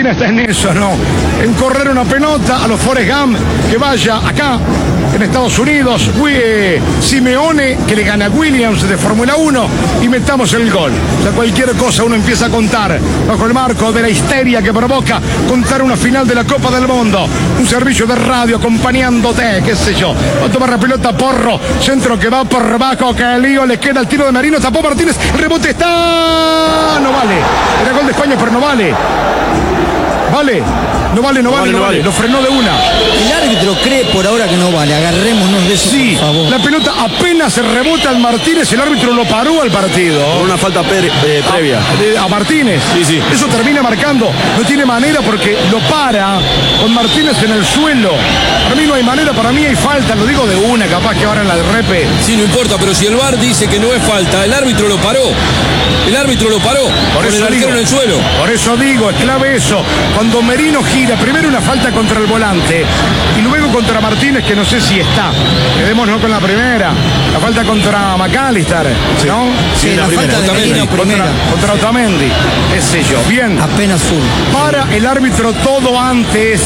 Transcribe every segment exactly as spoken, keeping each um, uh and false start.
Argentina está en eso, ¿no? En correr una pelota a los Forrest Gump, que vaya acá, en Estados Unidos, eh, Simeone, que le gana a Williams de Fórmula uno, y metamos el gol. O sea, cualquier cosa uno empieza a contar, bajo el marco de la histeria que provoca contar una final de la Copa del Mundo. Un servicio de radio acompañándote, qué sé yo. Va a tomar la pelota Porro, centro que va por abajo, que lío, le queda el tiro de Marino, tapó Martínez, el rebote está... No vale, era gol de España, pero no vale. Vale, no vale, no, no vale, no vale, vale, lo frenó de una. El árbitro cree por ahora que no vale, agarrémonos de eso, sí, por favor. La pelota apenas se rebota al Martínez, el árbitro lo paró al partido. Por una falta pre eh, previa. A, a Martínez. Sí, sí. Eso termina marcando. No tiene manera porque lo para con Martínez en el suelo. Para mí no hay manera, para mí hay falta, lo digo de una, capaz que ahora en la de repe. Sí, no importa, pero si el V A R dice que no es falta, el árbitro lo paró. El árbitro lo paró. Por con eso el digo, en el suelo. Por eso digo, es clave eso. Cuando Merino gira, primero una falta contra el volante y luego contra Martínez, que no sé si está. Quedémonos con la primera. La falta contra McAllister, sí. ¿no? Sí, sí la, la falta de Merino primera. Contra, contra Otamendi, qué sé yo. Bien. Apenas full. Para el árbitro todo antes.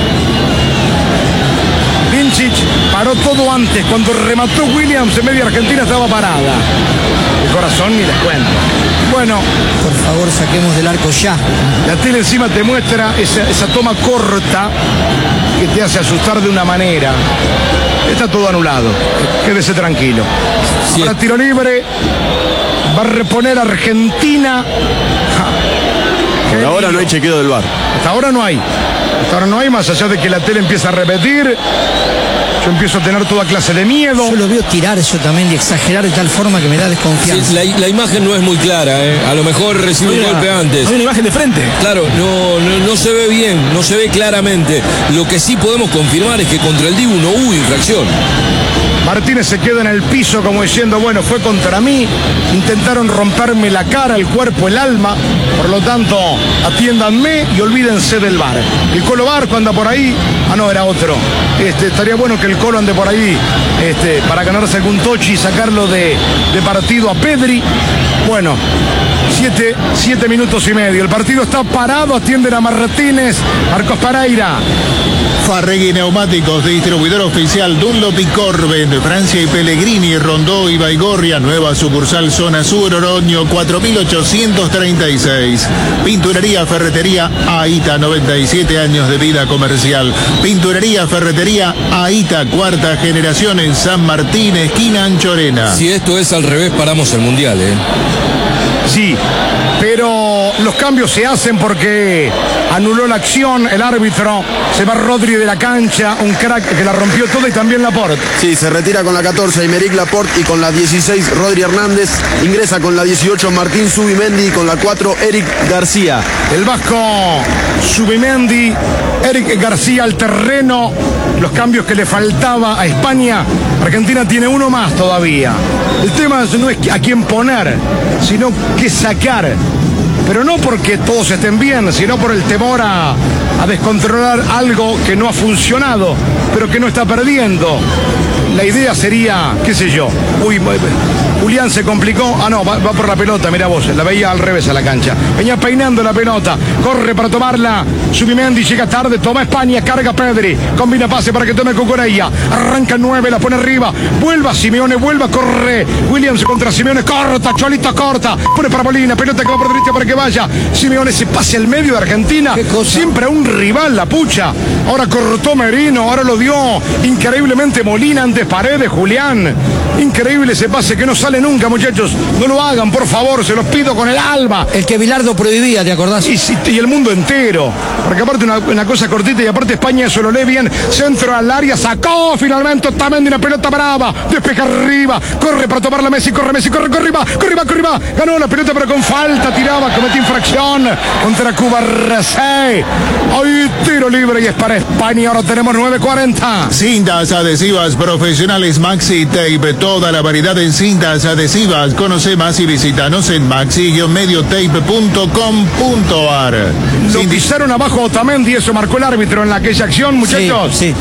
Vincic paró todo antes. Cuando remató Williams en media Argentina estaba parada. El corazón ni les cuento. Bueno. Por favor, saquemos del arco ya. La tele encima te muestra esa, esa toma corta que te hace asustar de una manera. Está todo anulado. Quédese tranquilo. Sí. Ahora tiro libre. Va a reponer Argentina. Ja. Por ahora no hay chequeo del V A R. Hasta ahora no hay. Hasta ahora no hay, más allá de que la tele empieza a repetir. Yo empiezo a tener toda clase de miedo. Yo lo veo tirar eso también y exagerar de tal forma que me da desconfianza. Sí, la, la imagen no es muy clara, ¿eh? A lo mejor recibe no un golpe una, antes. Hay una imagen de frente. Claro, no, no, no se ve bien, no se ve claramente. Lo que sí podemos confirmar es que contra el Dibu no hubo infracción. Martínez se queda en el piso como diciendo, bueno, fue contra mí, intentaron romperme la cara, el cuerpo, el alma, por lo tanto, atiéndanme y olvídense del V A R. El Colo Barco anda por ahí, ah no, era otro. Este, estaría bueno que el Colo ande por ahí este, para ganarse algún tochi y sacarlo de, de partido a Pedri. Bueno, siete, siete minutos y medio. El partido está parado, atienden a Martínez, Marcos Pereira. Farregui Neumáticos, distribuidor oficial Dunlop y Corben, de Francia y Pellegrini, Rondó y Baigorria, nueva sucursal Zona Sur, Oroño, cuatro mil ochocientos treinta y seis. Pinturería Ferretería Aita, noventa y siete años de vida comercial. Pinturería Ferretería Aita, cuarta generación en San Martín, esquina Anchorena. Si esto es al revés, paramos el Mundial, ¿eh? Sí, pero los cambios se hacen porque anuló la acción el árbitro. Se va Rodri de la cancha, un crack que la rompió toda y también Laporte. Sí, se retira con la catorce Aymeric Laporte y con la dieciséis Rodri Hernández. Ingresa con la dieciocho Martín Zubimendi y con la cuatro Eric García. El vasco Zubimendi, Eric García al terreno. Los cambios que le faltaba a España. Argentina tiene uno más todavía. El tema no es a quién poner, sino qué sacar. Pero no porque todos estén bien, sino por el temor a, a descontrolar algo que no ha funcionado, pero que no está perdiendo. La idea sería, qué sé yo, uy, Julián se complicó, ah no, va, va por la pelota, mira vos, la veía al revés a la cancha. Venía peinando la pelota, corre para tomarla, Zubimendi llega tarde, toma España, carga Pedri, combina pase para que tome Cucurella, arranca nueve, la pone arriba, vuelva Simeone, vuelva, corre, Williams contra Simeone, corta, Cholita corta, pone para Molina, pelota que va por derecha para que vaya, Simeone se pase al medio de Argentina, siempre un rival, la pucha, ahora cortó Merino, ahora lo dio increíblemente Molina ante Paredes, Julián, increíble ese pase que no sale nunca, muchachos, no lo hagan, por favor, se los pido con el alma. El que Bilardo prohibía, ¿te acordás? Y, y el mundo entero, porque aparte una, una cosa cortita y aparte España eso lo lee bien, centro al área, sacó finalmente Otamendi una pelota brava, despeja arriba, corre para tomarla Messi, corre Messi, corre, corre, va, corre, va, corre, va, ganó la pelota pero con falta, tiraba, cometió infracción contra Cuba Racé, hoy tiro libre y es para España, ahora tenemos nueve cuarenta. Cintas adhesivas profesionales Maxi Tape, toda la variedad en cintas adhesivas, conoce más y visítanos en maxi mediotape punto com punto ar. Lo pisaron abajo Otamendi, eso marcó el árbitro en aquella acción, muchachos. Sí, sí.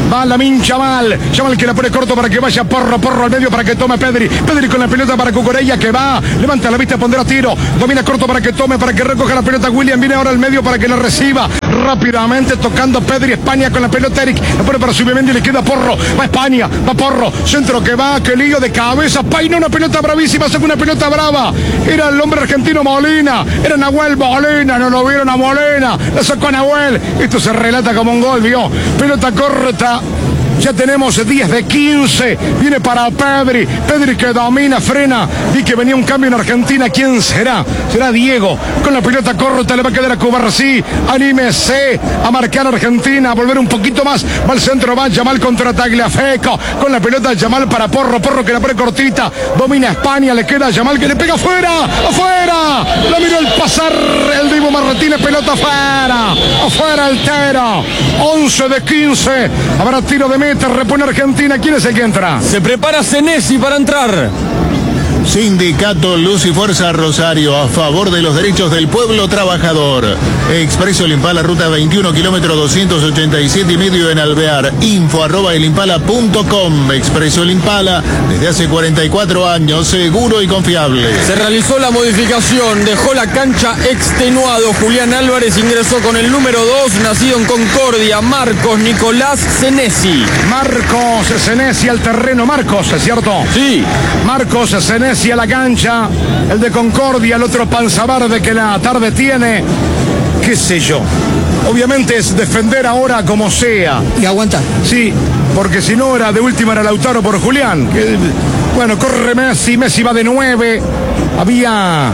Va Lamine Yamal. Yamal que la pone corto para que vaya Porro. Porro al medio para que tome Pedri. Pedri con la pelota para Cucurella que va. Levanta la vista, pondrá tiro. Domina corto para que tome, para que recoja la pelota. William viene ahora al medio para que la reciba. Rápidamente tocando Pedri. España con la pelota. Eric la pone para Zubimendi. Le queda Porro. Va España. Va Porro. Centro que va. Que lío de cabeza. Paina una pelota bravísima. Saca una pelota brava. Era el hombre argentino Molina. Era Nahuel Molina. No lo vieron a Molina. La sacó a Nahuel. Esto se relata como un gol, vio. Pelota corta. Ya tenemos diez de quince. Viene para Pedri. Pedri que domina, frena. Vi que venía un cambio en Argentina. ¿Quién será? Será Diego. Con la pelota corta le va a quedar a Cubarsí. Anímese a marcar Argentina. A volver un poquito más. Va al centro. Va Yamal contra Tagliafico. Con la pelota Yamal para Porro. Porro que la pone cortita. Domina España. Le queda Yamal que le pega afuera. Afuera. La miró el pasar. El Divo Martínez. Pelota afuera. Afuera el Tero. once de quince. Habrá tiro de meta. Repone Argentina. ¿Quién es el que entra? Se prepara Senesi para entrar. Sindicato Luz y Fuerza Rosario, a favor de los derechos del pueblo trabajador. Expreso El Impala, ruta veintiuno, kilómetro doscientos ochenta y siete y medio en Alvear. Info arroba elimpala punto com. Expreso El Impala, desde hace cuarenta y cuatro años, seguro y confiable. Se realizó la modificación, dejó la cancha extenuado. Julián Álvarez ingresó con el número dos, nacido en Concordia, Marcos Nicolás Senesi. Marcos Senesi al terreno. Marcos, ¿cierto? Sí. Marcos Senesi a la cancha, el de Concordia, el otro panza verde que la tarde tiene, qué sé yo. Obviamente es defender ahora como sea. Y aguantar. Sí, porque si no era de última era Lautaro por Julián. Que, bueno, corre Messi, Messi va de nueve. Había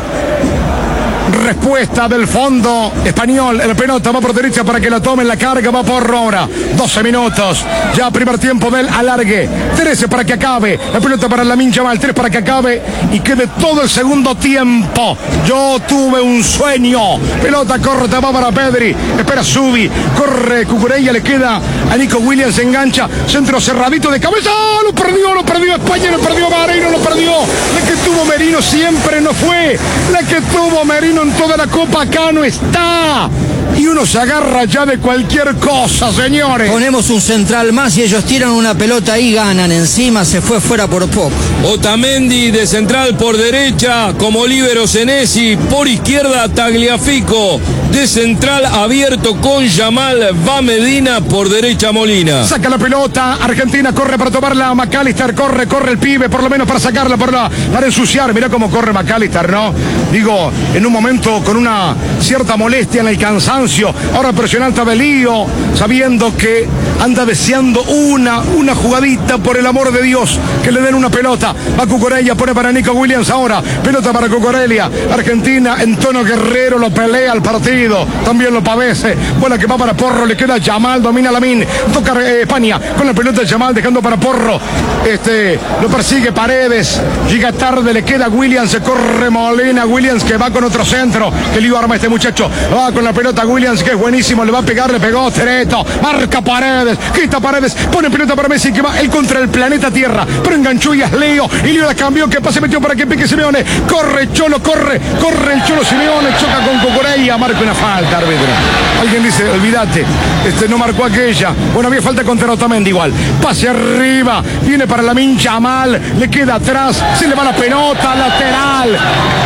respuesta del fondo español. El pelota va por derecha para que la tome en la carga. Va por ahora. doce minutos. Ya primer tiempo del alargue. trece para que acabe. La pelota para Lamine Yamal. tres para que acabe y quede todo el segundo tiempo. Yo tuve un sueño. Pelota corta va para Pedri. Espera Subi. Corre Cucurella. Le queda a Nico Williams. Engancha. Centro cerradito de cabeza. ¡Oh! Lo perdió. Lo perdió España. Lo perdió Marino. Lo perdió. La que tuvo Merino siempre no fue. La que tuvo Merino en toda la Copa acá no está. Y uno se agarra ya de cualquier cosa, señores. Ponemos un central más y ellos tiran una pelota y ganan. Encima se fue fuera por poco. Otamendi de central por derecha, como líbero Senesi, por izquierda Tagliafico, de central abierto con Yamal, va Medina, por derecha Molina. Saca la pelota, Argentina corre para tomarla, McAllister corre, corre el pibe, por lo menos para sacarla, para, para ensuciar. Mirá cómo corre McAllister, ¿no? Digo, en un momento con una cierta molestia en el cansancio. Ahora presionante a Belío, sabiendo que anda deseando una, una jugadita, por el amor de Dios, que le den una pelota. Va Cucurella, pone para Nico Williams ahora. Pelota para Cucurella. Argentina en tono guerrero lo pelea al partido. También lo padece. Bola que va para Porro, le queda Yamal, domina Lamine. Toca eh, España con la pelota de Yamal, dejando para Porro. Este, lo persigue Paredes. Llega tarde, le queda Williams, se corre Molina. Williams que va con otro centro. Que lío arma este muchacho. Va con la pelota Williams, que es buenísimo, le va a pegar, le pegó Tereto, marca Paredes, quita Paredes, pone pelota para Messi que va él contra el planeta Tierra, pero enganchó y es Leo, y Leo la cambió, que pase metió para que pique Simeone, corre Cholo, corre, corre el Cholo Simeone, choca con Cucurella, marca una falta, árbitro. Alguien dice, olvídate, este no marcó aquella, bueno, había falta contra Otamendi igual, pase arriba, viene para Lamine Yamal, le queda atrás, se le va la pelota, lateral.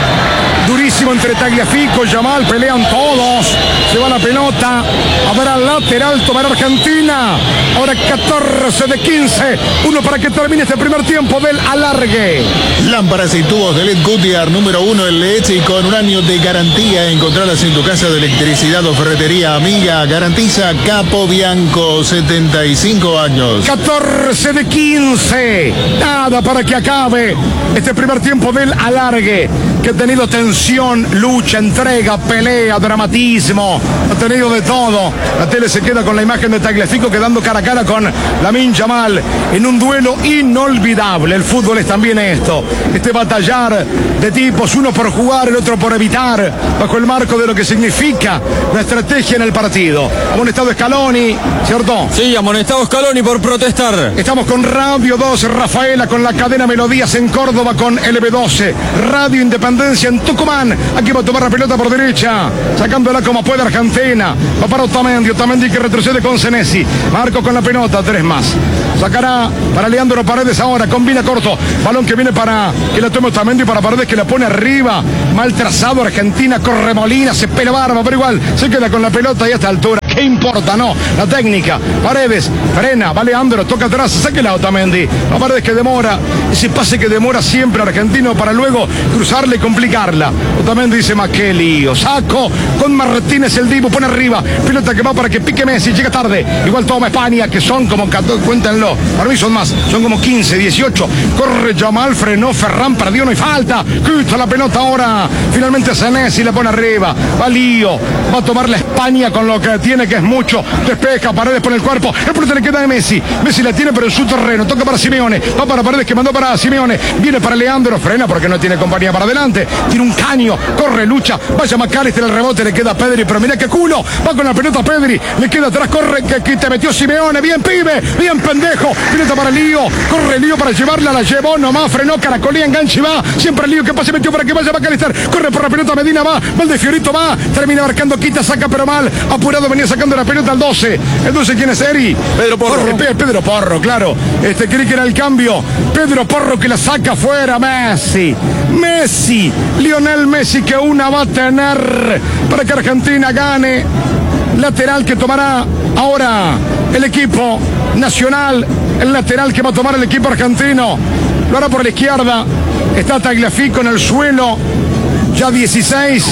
Durísimo entre Tagliafico y Yamal, pelean todos. Se va la pelota. Habrá lateral, tomará Argentina. Ahora catorce de quince. Uno para que termine este primer tiempo del alargue. Lámparas y tubos de L E D Goodyear, número uno en leche y con un año de garantía. Encontrarlas en tu casa de electricidad o ferretería amiga. Garantiza Capo Bianco, setenta y cinco años. catorce de quince. Nada para que acabe este primer tiempo del alargue, que ha tenido tensión, lucha, entrega, pelea, dramatismo, ha tenido de todo. La tele se queda con la imagen de Tagliafico quedando cara a cara con Lamine Yamal en un duelo inolvidable. El fútbol es también esto, este batallar de tipos, uno por jugar, el otro por evitar, bajo el marco de lo que significa la estrategia en el partido. Amonestado Scaloni, ¿cierto? Sí, amonestado Scaloni por protestar. Estamos con Radio dos, Rafaela, con la cadena Melodías en Córdoba, con L B doce, Radio Independencia en Tucumán. Tucumán. Aquí va a tomar la pelota por derecha, sacándola como puede Argentina. Va para Otamendi, Otamendi que retrocede con Senesi. Marco con la pelota, tres más. Sacará para Leandro Paredes ahora, combina corto. Balón que viene para que la tome Otamendi, para Paredes que la pone arriba. Mal trazado Argentina, corre Molina, se pela barba, pero igual se queda con la pelota y a esta altura. ¿Qué importa? No, la técnica. Paredes, frena, va Leandro, toca atrás, sáquela Otamendi. A Paredes que demora, ese pase que demora siempre argentino para luego cruzarla y complicarla. Otamendi dice más que lío. Saco con Martínez el Dibu, pone arriba. Pelota que va para que pique Messi, llega tarde. Igual toma España, que son como catorce, cuéntenlo. Para mí son más, son como quince, dieciocho. Corre Yamal, frenó Ferran, perdió, no hay falta. Quita la pelota ahora. Finalmente Senesi la pone arriba. Va lío, va a tomar la España con lo que tiene, que es mucho. Despeja, Paredes por el cuerpo. El pelota le queda de Messi. Messi la tiene pero en su terreno. Toca para Simeone. Va para Paredes que mandó para Simeone. Viene para Leandro. Frena porque no tiene compañía para adelante. Tiene un caño. Corre, lucha. Vaya McAllister el rebote. Le queda a Pedri. Pero mira qué culo. Va con la pelota Pedri. Le queda atrás. Corre. Que, que te metió Simeone. Bien, pibe. Bien, pendejo. Pelota para Lío. Corre Lío para llevarla. La llevó nomás. Frenó. Caracolía. Enganche y va. Siempre Lío que pase metió para que vaya McAllister. Corre por la pelota. Medina va. Valdefiorito va. Termina marcando. Quita. Saca pero mal. Apurado venía sacando la pelota al doce. El doce, ¿quién es Eri? Pedro Porro. Porro, Pedro Porro, claro. Este cree que era el cambio. Pedro Porro que la saca fuera. Messi. Messi. Lionel Messi que una va a tener para que Argentina gane. Lateral que tomará ahora el equipo nacional. El lateral que va a tomar el equipo argentino. Lo hará por la izquierda. Está Tagliafico en el suelo. Ya dieciséis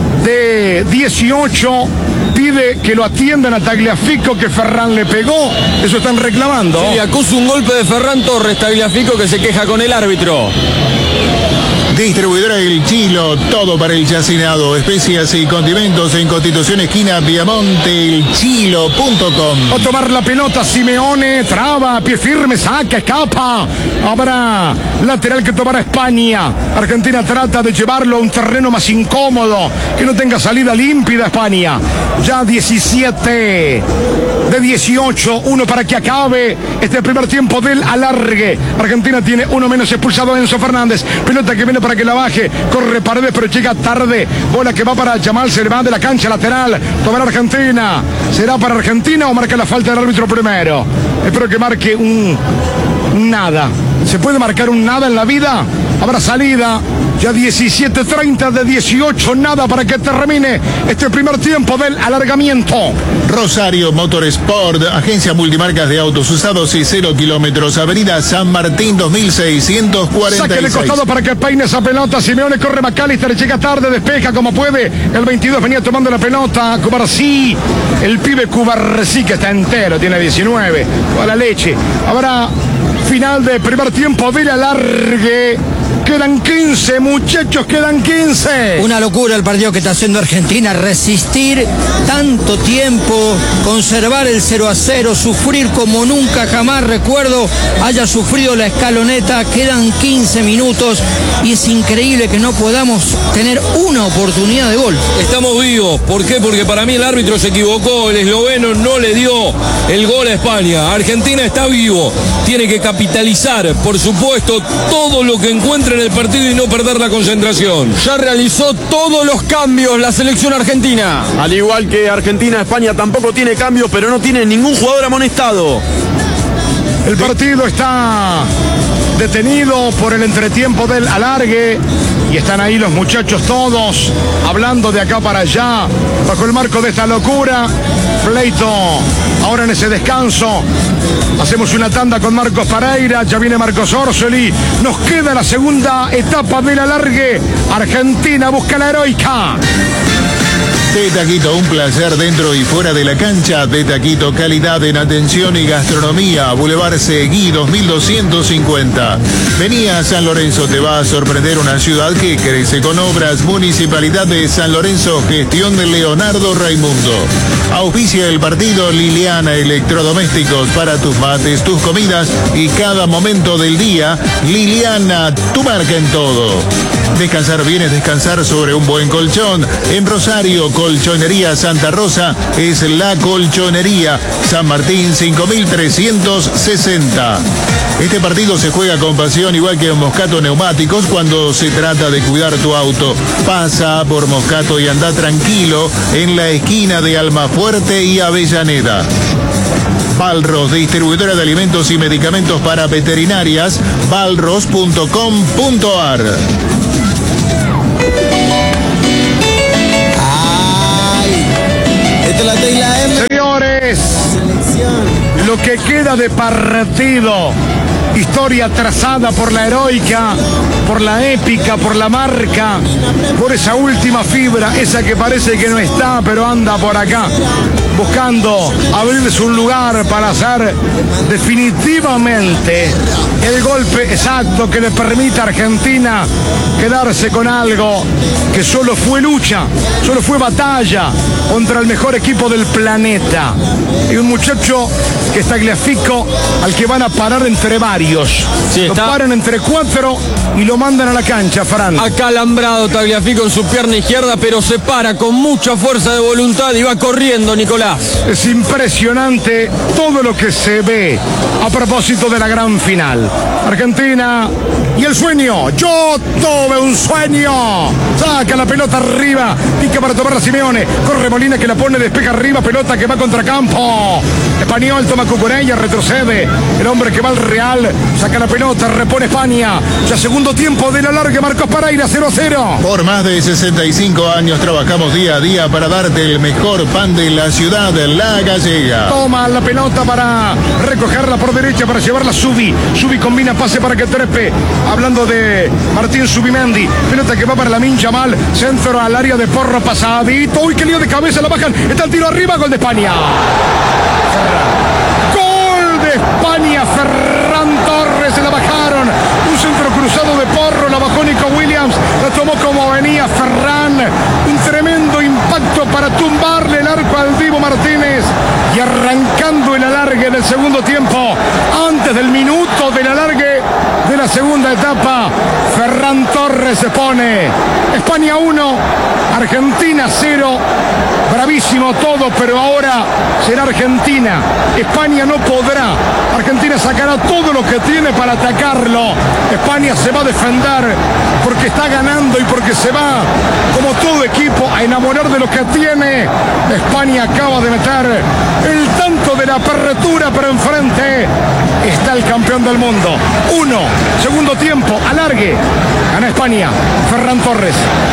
de dieciocho. Pide que lo atiendan a Tagliafico, que Ferran le pegó. Eso están reclamando. Sí, acusa un golpe de Ferran Torres, Tagliafico, que se queja con el árbitro. Distribuidora El Chilo, todo para el chacinado, especias y condimentos en Constitución esquina Piamonte, el chilo punto com. Va a tomar la pelota Simeone, traba, pie firme, saca, escapa. Habrá lateral que tomará España. Argentina trata de llevarlo a un terreno más incómodo, que no tenga salida límpida España. Ya diecisiete de dieciocho, uno para que acabe este primer tiempo del alargue. Argentina tiene uno menos, expulsado Enzo Fernández. Pelota que viene para que la baje, corre Paredes pero llega tarde, bola que va para Yamal, se le va de la cancha lateral, tomará Argentina, será para Argentina o marca la falta del árbitro primero. Espero que marque un nada. ¿Se puede marcar un nada en la vida? Habrá salida. Ya diecisiete treinta de dieciocho, nada para que termine este primer tiempo del alargamiento. Rosario Motorsport, agencia multimarcas de autos usados y cero kilómetros, avenida San Martín dos mil seiscientos cuarenta y seis. Sáquele costado para que peine esa pelota. Simeone corre McAllister, llega tarde, despeja como puede. El veintidós venía tomando la pelota. Cubarsí, el pibe Cubarsí que está entero, tiene diecinueve. A la leche. Habrá final de primer tiempo del alargue. Quedan quince, muchachos, quedan quince. Una locura el partido que está haciendo Argentina. Resistir tanto tiempo, conservar el cero a cero, sufrir como nunca jamás recuerdo haya sufrido la escaloneta. Quedan quince minutos y es increíble que no podamos tener una oportunidad de gol. Estamos vivos. ¿Por qué? Porque para mí el árbitro se equivocó. El esloveno no le dio el gol a España. Argentina está vivo. Tiene que capitalizar, por supuesto, todo lo que encuentre en el partido y no perder la concentración. Ya realizó todos los cambios la selección argentina. Al igual que Argentina, España tampoco tiene cambios, pero no tiene ningún jugador amonestado. El partido está detenido por el entretiempo del alargue y están ahí los muchachos todos hablando de acá para allá bajo el marco de esta locura. Pleito ahora en ese descanso. Hacemos una tanda con Marcos Pereira, ya viene Marcos Orsoli. Nos queda la segunda etapa del alargue. Argentina busca la heroica. De Taquito, un placer dentro y fuera de la cancha. De Taquito, calidad en atención y gastronomía. Boulevard Seguí dos mil doscientos cincuenta. Vení a San Lorenzo, te va a sorprender una ciudad que crece con obras. Municipalidad de San Lorenzo, gestión de Leonardo Raimundo. Auspicia el partido Liliana Electrodomésticos para tus mates, tus comidas y cada momento del día. Liliana, tu marca en todo. Descansar bien es descansar sobre un buen colchón. En Rosario, Colchonería Santa Rosa es la colchonería. San Martín cinco mil trescientos sesenta. Este partido se juega con pasión, igual que en Moscato Neumáticos, cuando se trata de cuidar tu auto. Pasa por Moscato y anda tranquilo en la esquina de Almafuerte y Avellaneda. Balros, distribuidora de alimentos y medicamentos para veterinarias, balros punto com punto ar. Señores, lo que queda de partido, historia trazada por la heroica, por la épica, por la marca, por esa última fibra, esa que parece que no está, pero anda por acá, buscando abrirse un lugar para hacer definitivamente el golpe exacto que le permita a Argentina quedarse con algo que solo fue lucha, solo fue batalla contra el mejor equipo del planeta. Y un muchacho que está Tagliafico, al que van a parar entre varios. Sí, lo está... paran entre cuatro y lo mandan a la cancha, Fran. Acalambrado Tagliafico en su pierna izquierda, pero se para con mucha fuerza de voluntad y va corriendo Nicolás. Es impresionante todo lo que se ve a propósito de la gran final. Argentina y el sueño. Yo tuve un sueño. Saca la pelota arriba, pica para tomar a Simeone. Corre Molina que la pone, despeja arriba, pelota que va contra campo. Español toma Cucurella, retrocede. El hombre que va al Real, saca la pelota, repone España. Ya segundo tiempo de la larga, Marcos Pereira, cero a cero. Por más de sesenta y cinco años trabajamos día a día para darte el mejor pan de la ciudad, La Gallega. Toma la pelota para recogerla por derecha, para llevarla a Subi. Subi combina pase para que trepe. Hablando de Martín Subimendi. Pelota que va para Lamine Yamal. Centro al área de Porro, pasadito. Uy, qué lío de cabeza, la bajan. Está el tiro arriba, gol de España. Gol de España, Ferran Torres, se la bajaron. Un centro cruzado de Porro, la bajó Nico Williams. La tomó como venía Ferran. Un tremendo impacto para tumbarle el arco al Dibu Martínez. Y arrancando el alargue del segundo tiempo, antes del minuto del alargue de la segunda etapa, Ferran Torres se pone. España uno, Argentina cero. Bravísimo todo, pero ahora será Argentina. España no podrá. Argentina sacará todo lo que tiene para atacarlo. España se va a defender porque está ganando y porque se va, como todo equipo, a enamorar de lo que tiene. España acaba de meter el tanto de la apertura, pero enfrente está el campeón del mundo. Uno, segundo tiempo, alargue. Gana España. Ferran Torres.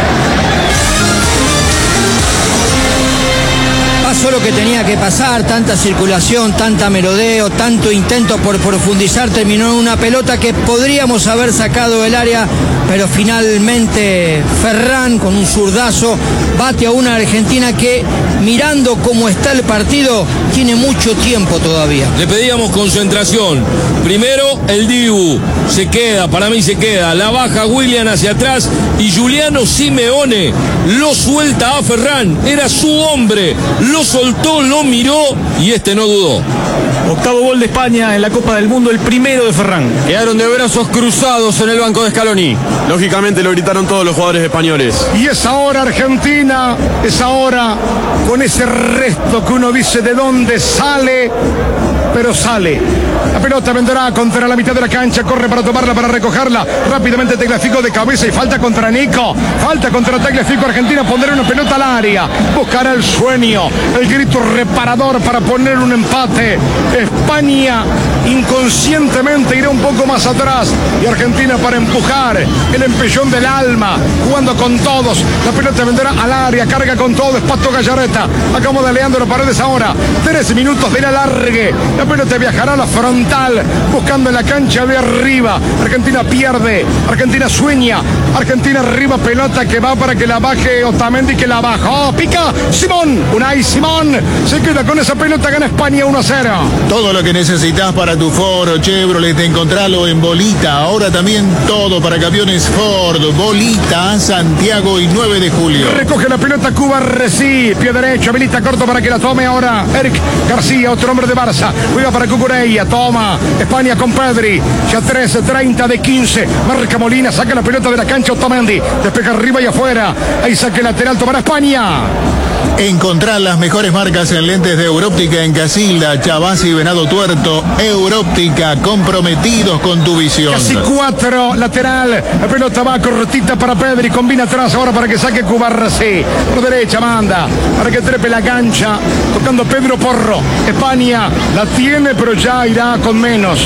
Pasó lo que tenía que pasar, tanta circulación, tanta merodeo, tanto intento por profundizar, terminó en una pelota que podríamos haber sacado del área, pero finalmente Ferran con un zurdazo bate a una Argentina que, mirando cómo está el partido, tiene mucho tiempo todavía. Le pedíamos concentración. Primero el Dibu, se queda, para mí se queda, la baja William hacia atrás y Giuliano Simeone lo suelta a Ferran, era su hombre, lo soltó, lo miró y este no dudó. Octavo gol de España en la Copa del Mundo, el primero de Ferran. Quedaron de brazos cruzados en el banco de Scaloni. Lógicamente lo gritaron todos los jugadores españoles. Y es ahora Argentina, es ahora con ese resto que uno dice de dónde sale, pero sale. La pelota vendrá contra la mitad de la cancha, corre para tomarla, para recogerla. Rápidamente Tagliafico de cabeza y falta contra Nico. Falta contra Tagliafico. Argentina pondrá una pelota al área. Buscará el sueño, el grito reparador para poner un empate. España inconscientemente irá un poco más atrás y Argentina para empujar el empellón del alma, jugando con todos. La pelota vendrá al área, carga con todo, es Pato Gallareta, acomoda Leandro Paredes ahora, trece minutos del alargue. La pelota viajará a la frontal, buscando en la cancha de arriba. Argentina pierde, Argentina sueña, Argentina arriba, pelota que va para que la baje Otamendi, que la bajó, pica Simón, Unai Simón, se queda con esa pelota, gana España uno a cero. Todo lo que necesitas para tu Ford o Chevrolet, encontralo en Bolita. Ahora también todo para camiones Ford, Bolita, Santiago y nueve de julio. Recoge la pelota Cuba Reci, pie derecho, habilita corto para que la tome ahora Eric García, otro hombre de Barça. Juega para Cucurella, toma España con Pedri, ya trece, treinta de quince. Marca Molina, saca la pelota de la cancha Otamendi, despeja arriba y afuera. Ahí saque lateral, tomará España. Encontrá las mejores marcas en lentes de Európtica en Casilda, Chabás y Venado Tuerto. Európtica, comprometidos con tu visión. Casi cuatro, lateral. La pelota va cortita para Pedri. Combina atrás ahora para que saque Cubarsí. Por derecha manda para que trepe la cancha. Tocando Pedro Porro. España la tiene, pero ya irá con menos.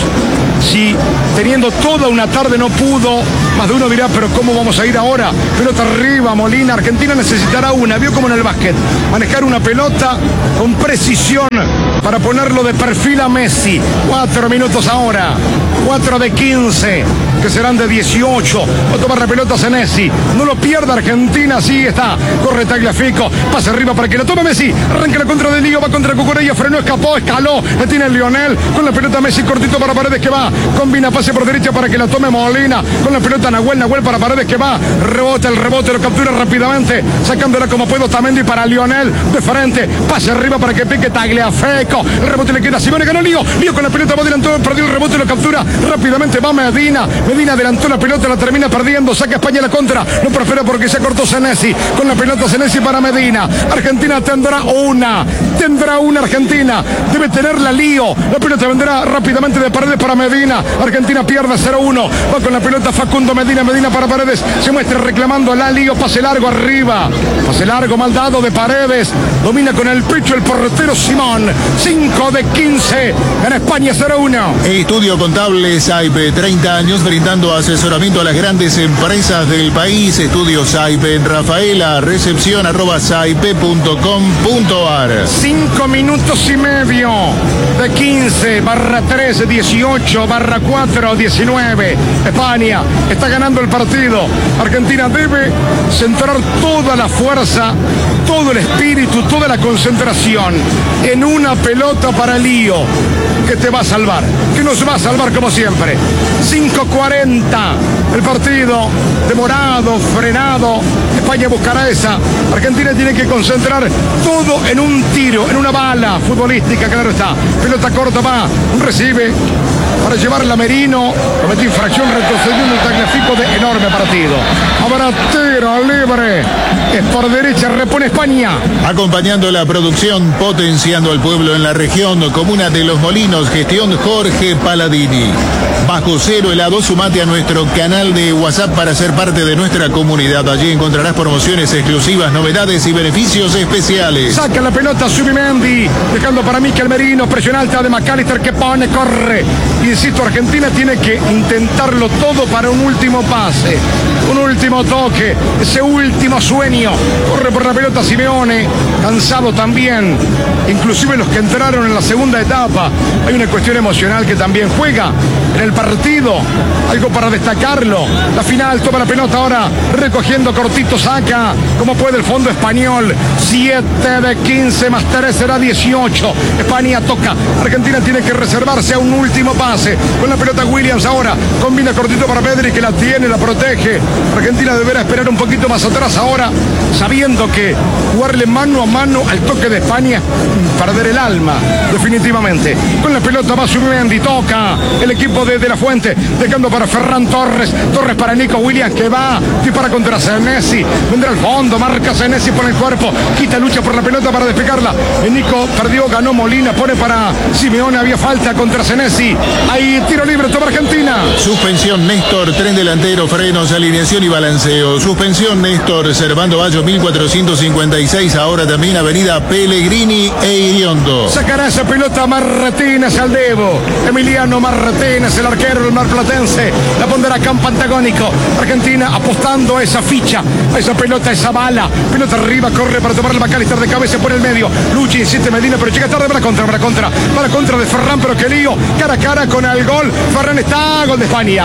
Si teniendo toda una tarde no pudo, más de uno dirá, pero ¿cómo vamos a ir ahora? Pelota arriba, Molina. Argentina necesitará una, vio como en el básquet, manejar una pelota con precisión para ponerlo de perfil a Messi. Cuatro minutos ahora, cuatro de quince, que serán de dieciocho. Va a tomar la pelota Senesi, no lo pierda Argentina, así está. Corre Tagliafico, pasa arriba para que lo tome Messi. Arranca la contra de Lío, va contra Cucurella, frenó, escapó, escaló. La tiene el Lionel, con la pelota Messi, cortito para Paredes que va. Combina pase por derecha para que la tome Molina. Con la pelota Nahuel, Nahuel para Paredes que va. Rebota el rebote, lo captura rápidamente. Sacándola como puedo Tamendi para Lionel. De frente, pase arriba para que pique Tagliafico. El rebote le queda a Simone, ganó Lío. Lío con la pelota va adelantó, perdió el rebote, lo captura rápidamente. Va Medina. Medina adelantó la pelota, la termina perdiendo. Saca España la contra. No prospera porque se cortó Senesi. Con la pelota Senesi para Medina. Argentina tendrá una. Tendrá una Argentina. Debe tenerla Lío. La pelota vendrá rápidamente de Paredes para Medina. Argentina pierde cero uno. Va con la pelota Facundo Medina. Medina para Paredes. Se muestra reclamando a Lío. Pase largo arriba. Pase largo mal dado de Paredes. Domina con el pecho el portero Simón. cinco de quince. En España cero uno. Estudio Contable Saipe. treinta años brindando asesoramiento a las grandes empresas del país. Estudio Saipe en Rafaela. Recepción arroba saipe punto com punto ar. Cinco minutos y medio. De quince barra trece, dieciocho barra cuatro, diecinueve. España está ganando el partido. Argentina debe centrar toda la fuerza, todo el espíritu, toda la concentración en una pelota para Lío, que te va a salvar, que nos va a salvar como siempre. cinco cuarenta. El partido demorado, frenado. España buscará esa. Argentina tiene que concentrar todo en un tiro, en una bala futbolística, claro está. Pelota corta va, recibe para llevarla a Merino. Cometió infracción, retrocediendo el Tagliafico de enorme partido. Habrá tiro libre. Es por derecha, repone España. Acompañando la producción, potenciando al pueblo en la región, Comuna de Los Molinos, gestión Jorge Paladini. Bajo cero helado, sumate a nuestro canal de WhatsApp para ser parte de nuestra comunidad. Allí encontrarás promociones exclusivas, novedades y beneficios especiales. Saca la pelota Subimendi, dejando para Mikel Merino, presión alta de McAllister que pone, corre. Insisto, Argentina tiene que intentarlo todo para un último pase, un último toque, ese último sueño. Corre por la pelota Simeone, cansado también, inclusive los que entraron en la segunda etapa. Hay una cuestión emocional que también juega en el partido, algo para destacarlo. La final, toma la pelota ahora, recogiendo cortito, saca como puede el fondo español. siete de quince más tres será dieciocho. España toca, Argentina tiene que reservarse a un último pase. Con la pelota Williams ahora, combina cortito para Pedri que la tiene, la protege. Argentina deberá esperar un poquito más atrás ahora, sabiendo que jugarle mano a mano al toque de España, perder el alma, definitivamente. Con la pelota va Subimendi, toca el equipo de, de La Fuente, dejando para Ferran Torres, Torres para Nico Williams que va, dispara contra Senesi, vendrá al fondo, marca Senesi por el cuerpo, quita, lucha por la pelota para despegarla. El Nico perdió, ganó Molina, pone para Simeone, había falta contra Senesi. Ahí tiro libre, toma Argentina. Suspensión Néstor, tren delantero, frenos, alineación y balanceo. Suspensión Néstor, Servando Bayo mil cuatrocientos cincuenta y seis, ahora también avenida Pellegrini e Iriondo. Sacará esa pelota Martínez al Debo. Emiliano Martínez, el arquero del marplatense, la pondrá campo antagónico. Argentina apostando a esa ficha, a esa pelota, a esa bala. Pelota arriba, corre para tomar el McAllister de cabeza por el medio. Lucha, insiste Medina, pero llega tarde para la contra, para la contra. Para la contra de Ferran, pero qué lío. Cara a cara con el gol. Ferran está, gol de España.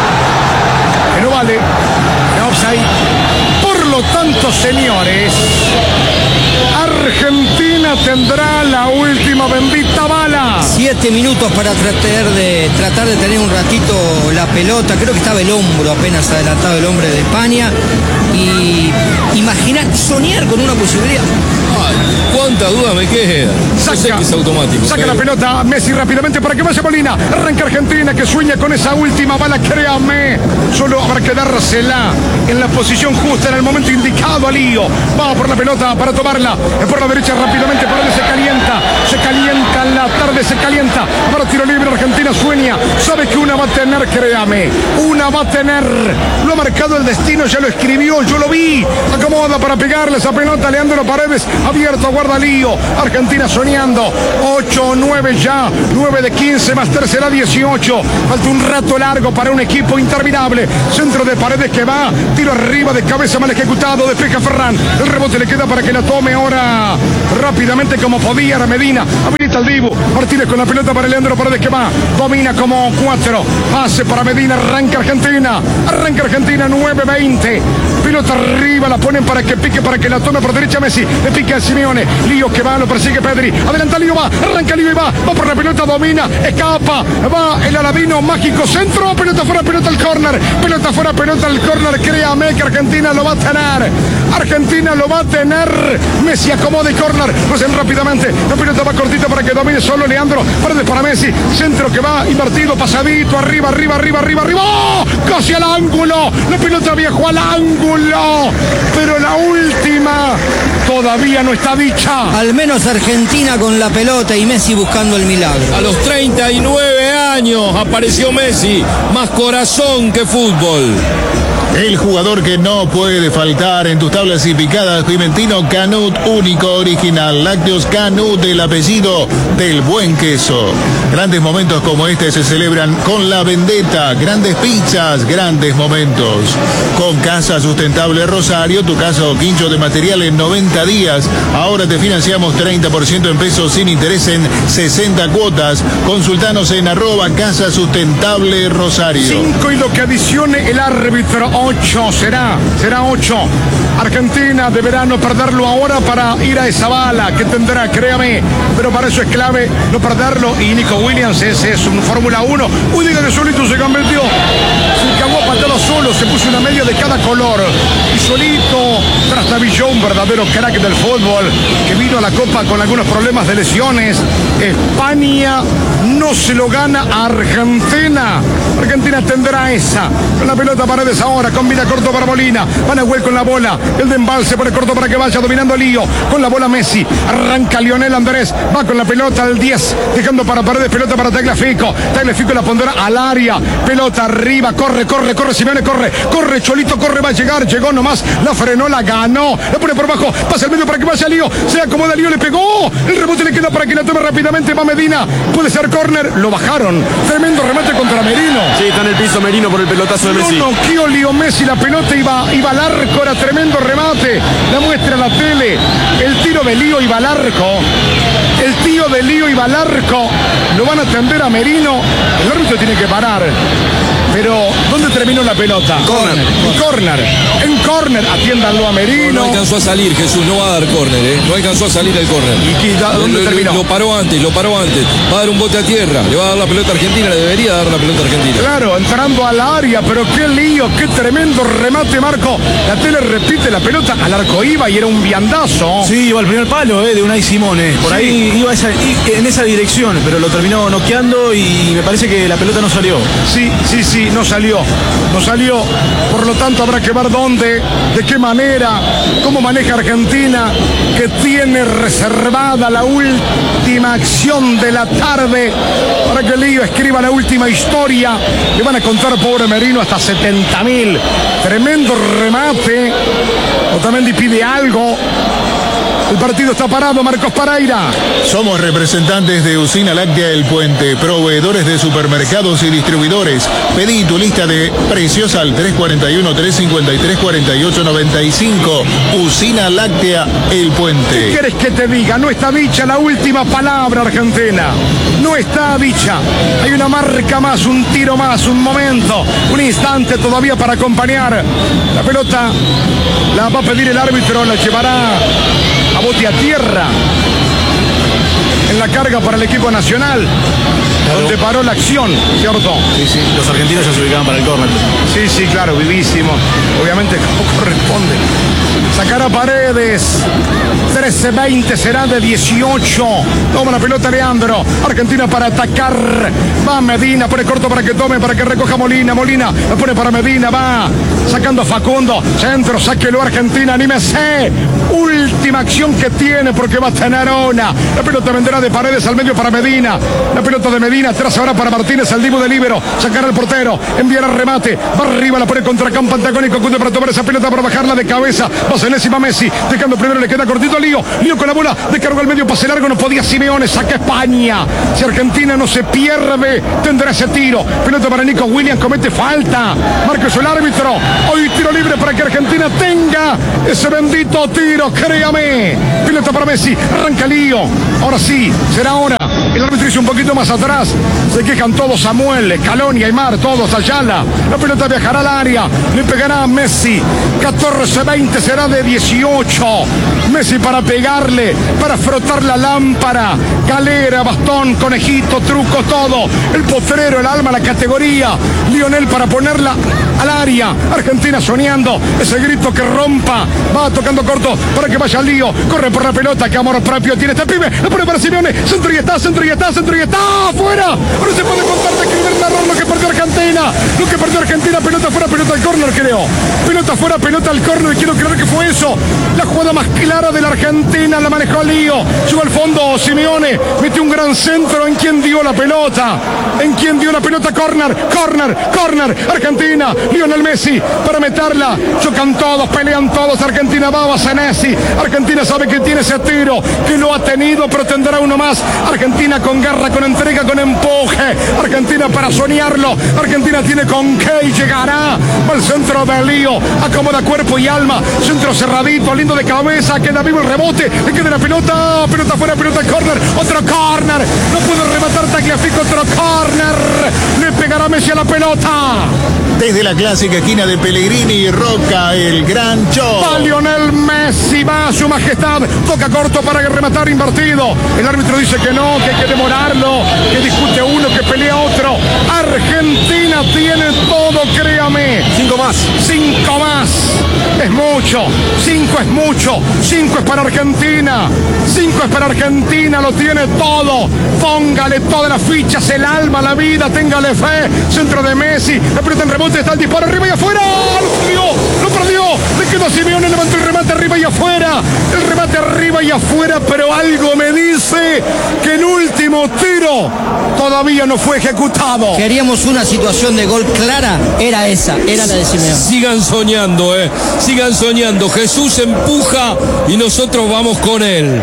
Que no vale. No offside. Por lo tanto, señores, Argentina tendrá la última bendita bala. Siete minutos para tratar de tratar de tener un ratito la pelota. Creo que estaba el hombro apenas adelantado, el hombre de España. Y imaginar, soñar con una posibilidad. Ay, cuánta duda me queda. Saca sé que es automático. Saca pero... la pelota Messi rápidamente para que vaya Molina. Arranca Argentina que sueña con esa última bala, créame. Solo habrá que dársela en la posición justa, en el momento indicado a Lío. Va por la pelota para tomarla. Por la derecha rápidamente, por donde se calienta. Se calienta la tarde, se calienta. Para tiro libre, Argentina sueña. Sabe que una va a tener, créame. Una va a tener. Lo ha marcado el destino, ya lo escribió, yo lo vi. Acomoda para pegarle esa pelota. Leandro Paredes, abierto, guarda Lío. Argentina soñando. ocho nueve ya. nueve de quince, más tercera dieciocho. Falta un rato largo para un equipo interminable. Centro de Paredes que va. Tiro arriba de cabeza mal ejecutado. Despeja Ferran. El rebote le queda para que la tome ahora rápidamente como podía. Era Medina. Habilita el Dibu. Martínez con la pelota para Leandro Paredes que va. Domina como cuatro. Pase para Medina. Arranca Argentina. Arranca Argentina. nueve veinte. Pelota arriba. La ponen para que pique, para que la tome por derecha Messi. Le pica a Simeone. Lío que va. Lo persigue Pedri. Adelanta Lío. Va. Arranca Lío y va. Va por la pelota. Domina. Escapa. Va el Aladino mágico. Centro. Pelota fuera. Pelota al córner. Pelota fuera. Pelota al córner. Créame que Argentina lo va a tener. Argentina lo va a tener. Messi acomoda y córner. Pasen rápidamente. La pelota va cortita para que domine solo Leandro. Paredes para Messi. Centro que va invertido. Pasadito. Arriba, arriba, arriba, arriba, arriba. ¡Oh! Casi al ángulo. La pelota viajó al ángulo. Pero la última todavía no está dicha. Al menos Argentina con la pelota y Messi buscando el milagro. A los treinta y nueve años apareció Messi. Más corazón que fútbol. El jugador que no puede faltar en tus tablas y picadas, Pimentino Canut, único original. Lácteos Canut, el apellido del buen queso. Grandes momentos como este se celebran con La Vendetta. Grandes pizzas, grandes momentos. Con Casa Sustentable Rosario, tu casa o quincho de material en noventa días. Ahora te financiamos treinta por ciento en pesos sin interés en sesenta cuotas. Consultanos en arroba Casa Sustentable Rosario. cinco y lo que adicione el árbitro. ocho será, será ocho. Argentina deberá no perderlo ahora para ir a esa bala que tendrá, créame. Pero para eso es clave no perderlo. Y Nico Williams, ese es un Fórmula uno. Uy, diga que solito se convirtió. Se cagó a patada solo, se puso una media de cada color. Y solito trastabilló un verdadero crack del fútbol que vino a la Copa con algunos problemas de lesiones. España no se lo gana a Argentina. Argentina tendrá esa. Con la pelota Paredes ahora, combina corto para Molina. Van a Huel con la bola. El de embalse pone corto para que vaya dominando Lío. Con la bola Messi. Arranca Lionel Andrés. Va con la pelota al diez. Dejando para Paredes. Pelota para Tagliafico. Tagliafico la pondrá al área. Pelota arriba. Corre, corre, corre. Simeone corre. Corre, Cholito corre. Va a llegar. Llegó nomás. La frenó, la ganó. La pone por abajo. Pasa el medio para que vaya Lío. Se acomoda Lío. Le pegó. El rebote le queda para que la tome rápidamente. Va Medina. Puede ser córner. Lo bajaron. Tremendo remate contra Merino. Sí, está en el piso Merino por el pelotazo de Messi. No noqueó Lío Messi. La pelota iba, iba al arco. Era tremendo remate. La muestra la tele. El tiro de Lío iba al arco. El tío de Lío iba al arco. Lo van a atender a Merino. El árbitro tiene que parar. Pero, ¿dónde terminó la pelota? Corner. En corner. En corner. Atiéndanlo a Merino. No alcanzó a salir, Jesús, no va a dar córner, ¿eh? No alcanzó a salir el córner. ¿Y qué, dónde lo, terminó? Lo paró antes, lo paró antes. Va a dar un bote a tierra, le va a dar la pelota a Argentina, le debería dar la pelota a Argentina. Claro, entrando al área, pero qué lío, qué tremendo remate, Marco. La tele repite la pelota, al arco iba y era un viandazo. Sí, iba al primer palo eh, de Unai Simone. Por Sí. ahí iba esa- i- en esa dirección, pero lo terminó noqueando y me parece que la pelota no salió. Sí, sí, sí, no salió, no salió. Por lo tanto habrá que ver dónde, de qué manera, cómo maneja Argentina, que tiene reservada la última acción de la tarde para que Lío escriba la última historia. Le van a contar, pobre Merino, hasta setenta mil. Tremendo remate. Otamendi pide algo. El partido está parado, Marcos Pereira. Somos representantes de Usina Láctea El Puente, proveedores de supermercados y distribuidores. Pedí tu lista de precios al tres cuatro uno, tres cinco tres, cuatro ocho nueve cinco. Usina Láctea El ¿Qué Puente. quieres que te diga? No está dicha la última palabra, Argentina. No está dicha. Hay una marca más, un tiro más, un momento, un instante todavía para acompañar. La pelota la va a pedir el árbitro, la llevará a bote a tierra. en la carga para el equipo nacional, claro, donde paró la acción, ¿cierto? Sí, sí, los argentinos ya se ubicaban para el córner. Sí, sí, claro, vivísimo. Obviamente, como corresponde. Sacar a Paredes. trece veinte será de dieciocho. Toma la pelota Leandro. Argentina para atacar. Va Medina, pone corto para que tome, para que recoja Molina. Molina la pone para Medina, va sacando a Facundo. Centro, sáquelo Argentina, anímese. Última acción que tiene porque va a tener una. La pelota vendrá de Paredes al medio para Medina. La pelota de Medina, atrás ahora para Martínez, el divo de líbero. Sacar al portero, enviar al remate. Va arriba, la pone contra campo antagónico. Cunde para tomar esa pelota, para bajarla de cabeza. Va Senesi, va Messi. Dejando primero, le queda cortito Lío. Lío con la bola, descargó al medio, pase largo, no podía Simeone. Saca España. Si Argentina no se pierde, tendrá ese tiro. Pelota para Nico Williams, comete falta. Marcos el árbitro. Hoy tiro libre para que Argentina tenga ese bendito tiro, créame. Pelota para Messi, arranca Lío. Ahora sí, será ahora. El árbitro hizo un poquito más atrás. Se quejan todos, Samuel, Escalón y Aymar, todos, Ayala. La pelota viajará al área. Le pegará a Messi. catorce veinte será de dieciocho. Messi para pegarle, para frotar la lámpara. Galera, bastón, conejito, truco, todo. El potrero, el alma, la categoría. Lionel para ponerla al área. Argentina soñando. Ese grito que rompa. Va tocando corto para que vaya al Lío. Corre por la pelota. Que amor propio tiene este pibe. La pone para Simeone. Centro y está, centro y está, centro y está. ¡Fuera! Ahora se puede contar de escribir el error. Lo que perdió Argentina. Lo que perdió Argentina. Pelota fuera, pelota al córner, creo. Pelota fuera, pelota al córner. Quiero creer que fue eso. La jugada más clara de la Argentina. La manejó Lío. Sube al fondo Simeone. Metió un gran centro. ¿En quién dio la pelota? ¿En quién dio la pelota? Córner, córner, córner. Argentina. Lionel Messi para meterla. Chocan todos, pelean todos. Argentina va a Senesi. Argentina sabe que tiene ese tiro, que lo ha tenido, pero tendrá uno más. Argentina con garra, con entrega, con empuje. Argentina para soñarlo. Argentina tiene con qué y llegará. Va al centro de Lío. Acomoda cuerpo y alma. Centro cerradito, lindo de cabeza. Queda vivo el rebote. Le queda la pelota. Pelota fuera, pelota al córner. Otro córner. No puede rematar Tagliafico. Otro córner. Le pegará Messi a la pelota. Desde la clásica esquina de Pellegrini y Roca, el gran show. Va Lionel Messi, va a su majestad. Toca corto para rematar invertido. El árbitro dice que no, que hay que demorarlo, que discute uno, que pelea otro. Argentina tiene todo, créame. Cinco más. Cinco más. Es mucho. Cinco es mucho. Cinco es para Argentina. Cinco es para Argentina. Lo tiene todo. Póngale todas las fichas, el alma, la vida. Téngale fe. Centro de Messi. La pelota en rebote. Está el disparo arriba y afuera. Lo perdió. Lo perdió. Le quedó a Simeone. Levantó el remate arriba y afuera. El remate arriba y afuera. Pero algo me dice que el último tiro todavía no fue ejecutado. Queríamos una situación de gol clara. Era esa. Era la de Simeone. Sigan soñando, eh. Sigan soñando. Jesús empuja y nosotros vamos con él.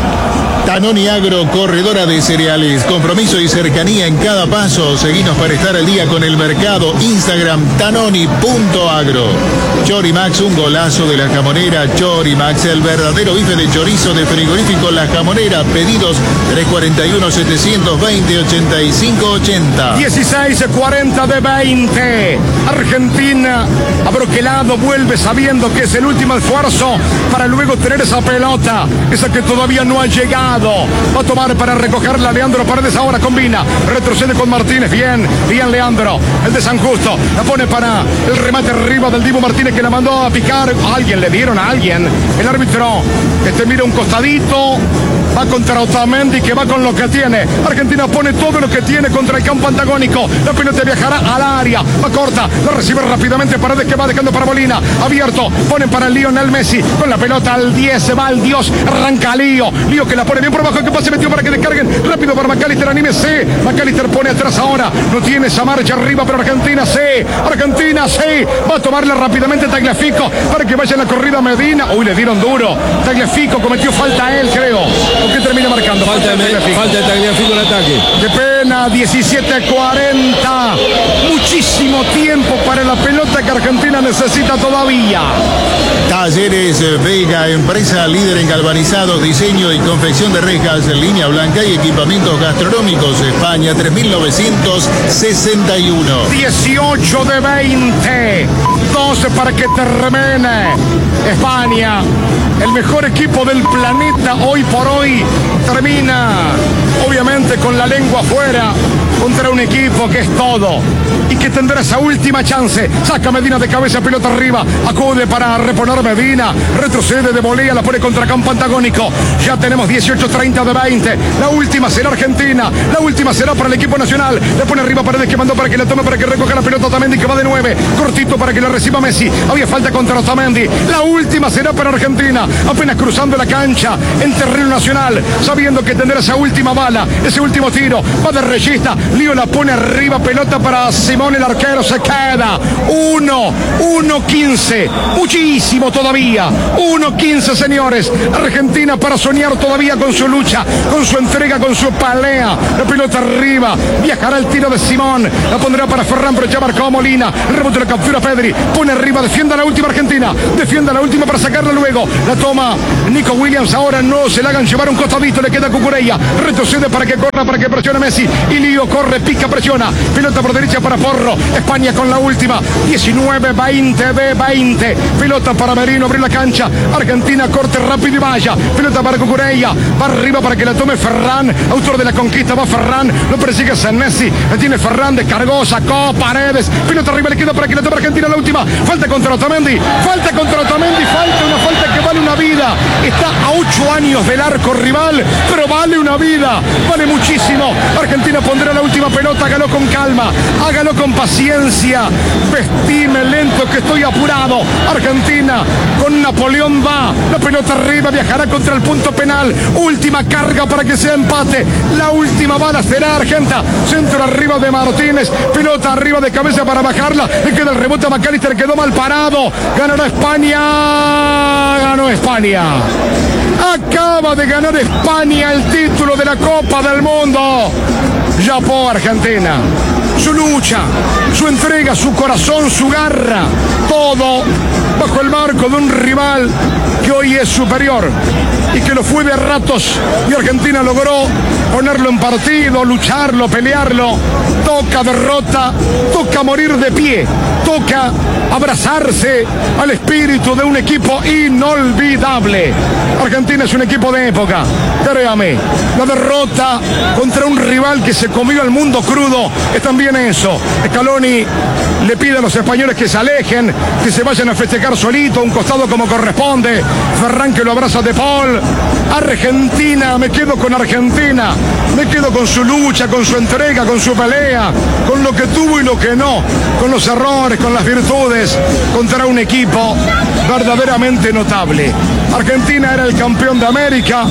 Tanoni Agro, corredora de cereales, compromiso y cercanía en cada paso. Seguinos para estar al día con el mercado. Instagram tanoni punto agro. Chorimax, un golazo de la jamonera. Chorimax, el verdadero bife de chorizo de frigorífico La Jamonera. Pedidos tres cuatro uno, siete dos cero, ocho cinco ocho cero. dieciséis cuarenta de veinte. Argentina abroquelado, vuelve sabiendo que es el último esfuerzo para luego tener esa pelota, esa que todavía no ha llegado. Va a tomar para recogerla Leandro Paredes, ahora combina, retrocede con Martínez, bien, bien Leandro, el de San Justo, la pone para el remate arriba del Divo Martínez que la mandó a picar, a alguien le dieron a alguien, el árbitro este mira un costadito, va contra Otamendi que va con lo que tiene. Argentina pone todo lo que tiene contra el campo antagónico. La pelota viajará al área, va corta, la recibe rápidamente Paredes que va dejando para Molina, abierto, ponen para Lionel Messi, con la pelota al diez, se va al Dios, arranca Lío, Lío que la pone bien por abajo, que pase metió para que descarguen, rápido para McAllister, anímese, McAllister pone atrás ahora, no tiene esa marcha arriba, pero Argentina sí, Argentina sí, va a tomarla rápidamente Tagliafico, para que vaya en la corrida Medina, uy le dieron duro, Tagliafico cometió falta él creo, ¿por qué termina marcando? Falta, falta, de, falta de Tagliafico en ataque. Qué pena, diecisiete cuarenta, muchísimo tiempo para la pelota que Argentina necesita todavía. Talleres Vega, empresa líder en galvanizados, diseño y confección de rejas en línea blanca y equipamientos gastronómicos. Atómicos, España, tres mil novecientos sesenta y uno. dieciocho de veinte. doce para que termine. España, el mejor equipo del planeta hoy por hoy, termina obviamente con la lengua afuera contra un equipo que es todo y que tendrá esa última chance. Saca Medina de cabeza, pelota arriba, acude para reponer Medina, retrocede de volea, la pone contra campo antagónico. Ya tenemos dieciocho treinta de veinte. La última será Argentina, la última será para el equipo nacional. Le pone arriba Paredes, que mandó para que la tome, para que recoja la pelota Otamendi, que va de nueve, cortito para que la reciba Messi. Había falta contra Otamendi. La última será para Argentina, apenas cruzando la cancha en terreno nacional, sabiendo que tendrá esa última bala, ese último tiro. Va de regista, Lío la pone arriba, pelota para Simón, el arquero se queda. uno, uno quince, muchísimo todavía. uno quince, señores. Argentina para soñar todavía con su lucha, con su entrega, con su pelea. La pelota arriba, viajará el tiro de Simón, la pondrá para Ferran, pero ya marcó Molina. El rebote, la captura Pedri, pone arriba, defienda la última Argentina, defienda la última para sacarla luego. La toma Nico Williams, ahora no se la hagan llevar un costadito, le queda Cucurella, retrocede para que corra, para que presione Messi, y Lío corre, pica, presiona, pelota por derecha para Porro. España con la última, diecinueve veinte de veinte, pelota para Merino, abre la cancha, Argentina corte rápido y vaya, pelota para Cucurella, va arriba para que la tome Ferran, autor de la conquista, va Ferran, lo persigue Messi, la tiene Ferran, descargó, sacó Paredes, pelota arriba, le queda para que la tome Argentina la última, falta contra Otamendi, falta contra Otamendi, falta, una falta que vale una vida, está a ocho años del arco rival, pero vale una vida, vale muchísimo. Argentina pondrá la última pelota, hágalo con calma, hágalo con paciencia, vestime lento que estoy apurado. Argentina con Napoleón va, la pelota arriba, viajará contra el punto penal, última carga para que sea empate, la última bala será Argenta, centro arriba de Martínez, pelota arriba de cabeza para bajarla, le queda el rebote a McAllister, quedó mal parado, ganará España, ganó España. Acaba de ganar España el título de la Copa del Mundo. Yapó Argentina. Su lucha, su entrega, su corazón, su garra, todo bajo el marco de un rival que hoy es superior y que lo fue de ratos, y Argentina logró ponerlo en partido, lucharlo, pelearlo. Toca derrota, toca morir de pie, toca abrazarse al espíritu de un equipo inolvidable. Argentina es un equipo de época, créame. La derrota contra un rival que se comió al mundo crudo es también eso. Scaloni le pide a los españoles que se alejen, que se vayan a festejar solito, a un costado como corresponde. Ferran que lo abraza de Paul. Argentina, me quedo con Argentina, me quedo con su lucha, con su entrega, con su pelea, con lo que tuvo y lo que no, con los errores, con las virtudes, contra un equipo verdaderamente notable. Argentina era el campeón de América,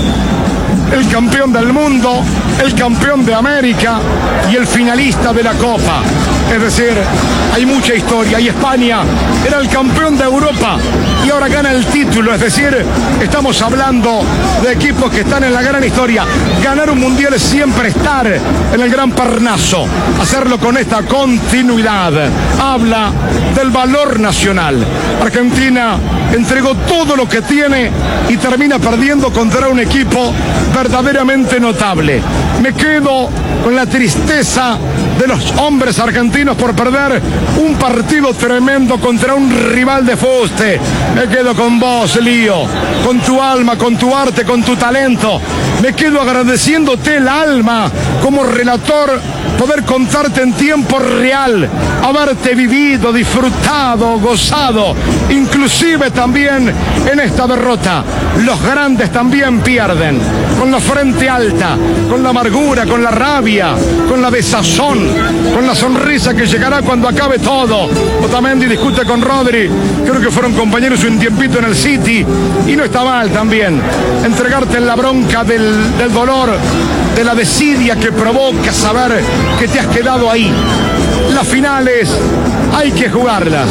el campeón del mundo, el campeón de América y el finalista de la Copa. Es decir, hay mucha historia, y España era el campeón de Europa y ahora gana el título. Es decir, estamos hablando de equipos que están en la gran historia. Ganar un mundial es siempre estar en el gran Parnaso, hacerlo con esta continuidad. Habla del valor nacional. Argentina entregó todo lo que tiene y termina perdiendo contra un equipo verdaderamente notable. Me quedo con la tristeza de los hombres argentinos por perder un partido tremendo contra un rival de fuste. Me quedo con vos, Lío, con tu alma, con tu arte, con tu talento. Me quedo agradeciéndote el alma como relator, poder contarte en tiempo real, haberte vivido, disfrutado, gozado, inclusive también en esta derrota. Los grandes también pierden, con la frente alta, con la amargura, con la rabia, con la desazón, con la sonrisa que llegará cuando acabe todo. Otamendi discute con Rodri, creo que fueron compañeros un tiempito en el City, y no está mal también entregarte en la bronca del, del dolor, de la desidia que provoca saber que te has quedado ahí. Las finales hay que jugarlas.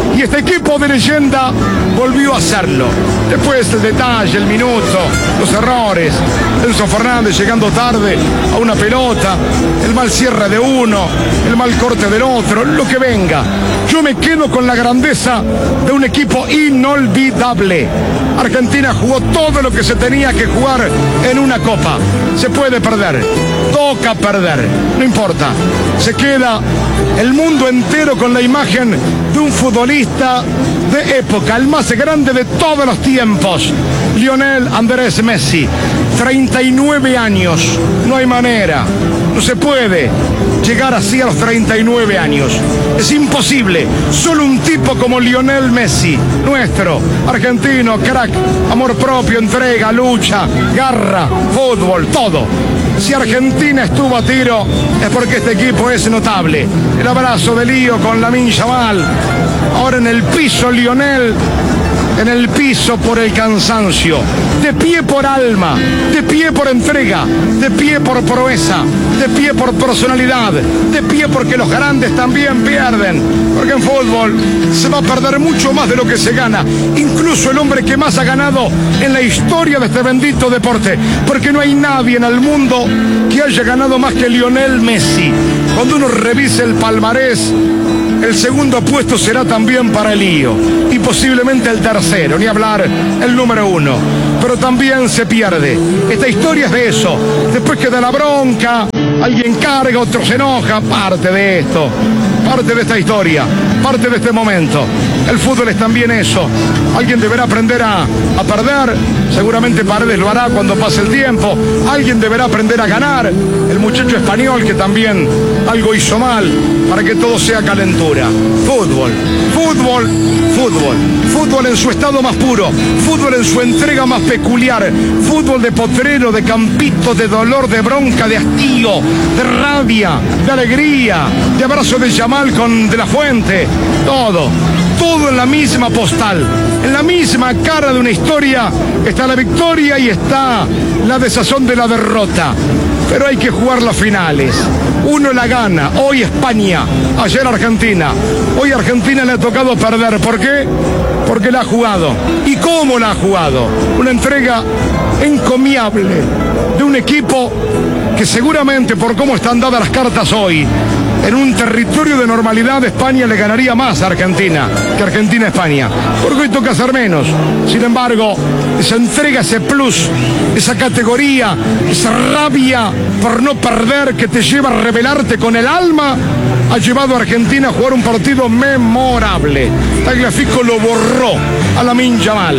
Y este equipo de leyenda volvió a hacerlo. Después el detalle, el minuto, los errores. Enzo Fernández llegando tarde a una pelota, el mal cierre de uno, el mal corte del otro, lo que venga. Yo me quedo con la grandeza de un equipo inolvidable. Argentina jugó todo lo que se tenía que jugar en una copa. Se puede perder, toca perder, no importa. Se queda el mundo entero con la imagen de un futbolista de época, el más grande de todos los tiempos, Lionel Andrés Messi. treinta y nueve años, no hay manera, no se puede llegar así a los treinta y nueve años. Es imposible, solo un tipo como Lionel Messi, nuestro, argentino, crack, amor propio, entrega, lucha, garra, fútbol, todo. Si Argentina estuvo a tiro es porque este equipo es notable. El abrazo de Lío con Lamine Yamal. Ahora en el piso Lionel, en el piso por el cansancio. De pie por alma, de pie por entrega, de pie por proeza, de pie por personalidad, de pie porque los grandes también pierden. Porque en fútbol se va a perder mucho más de lo que se gana. Incluso el hombre que más ha ganado en la historia de este bendito deporte. Porque no hay nadie en el mundo que haya ganado más que Lionel Messi. Cuando uno revise el palmarés, el segundo puesto será también para el Lío. Y posiblemente el tercero, ni hablar el número uno. Pero también se pierde. Esta historia es de eso. Después queda la bronca, alguien carga, otro se enoja. Parte de esto, parte de esta historia, parte de este momento. El fútbol es también eso. Alguien deberá aprender a, a perder. Seguramente Paredes lo hará cuando pase el tiempo. Alguien deberá aprender a ganar. El muchacho español que también algo hizo mal para que todo sea calentura. Fútbol, fútbol, fútbol. Fútbol en su estado más puro. Fútbol en su entrega más peculiar. Fútbol de potrero, de campito, de dolor, de bronca, de hastío, de rabia, de alegría, de abrazo de Yamal con De La Fuente. Todo. Todo en la misma postal, en la misma cara de una historia está la victoria y está la desazón de la derrota. Pero hay que jugar las finales. Uno la gana, hoy España, ayer Argentina. Hoy Argentina le ha tocado perder. ¿Por qué? Porque la ha jugado. ¿Y cómo la ha jugado? Una entrega encomiable de un equipo que seguramente por cómo están dadas las cartas hoy, en un territorio de normalidad España le ganaría más a Argentina que Argentina a España, porque hoy toca hacer menos. Sin embargo, esa entrega, ese plus, esa categoría, esa rabia por no perder que te lleva a rebelarte con el alma, ha llevado a Argentina a jugar un partido memorable. Tagliafico lo borró a Lamine Yamal.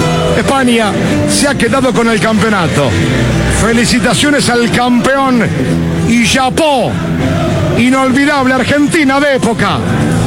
España se ha quedado con el campeonato. Felicitaciones al campeón y chapó. Inolvidable Argentina de época.